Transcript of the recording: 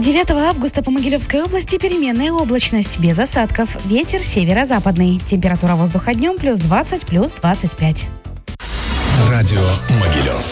9 августа по Могилевской области переменная облачность, без осадков. Ветер северо-западный. Температура воздуха днем +20, +25. Радио Могилев.